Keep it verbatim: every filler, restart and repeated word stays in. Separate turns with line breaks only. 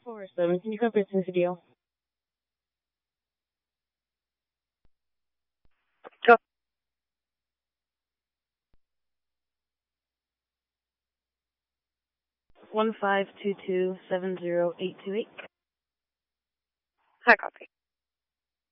four seven, can you come business deal?
Go.
One five two two seven zero eight two eight.
High copy.